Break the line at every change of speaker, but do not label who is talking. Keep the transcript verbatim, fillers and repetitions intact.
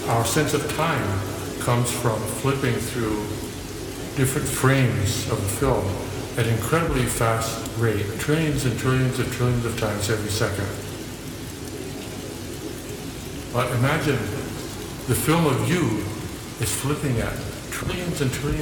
Our sense of time comes from flipping through different frames of the film at an incredibly fast rate, trillions and trillions and trillions of times every second. But imagine the film of you is flipping at trillions and trillions